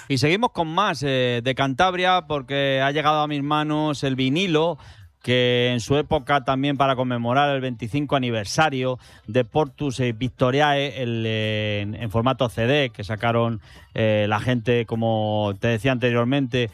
Y seguimos con más de Cantabria porque ha llegado a mis manos el vinilo que en su época también para conmemorar el 25 aniversario de Portus Victoriae en formato CD que sacaron la gente, como te decía anteriormente,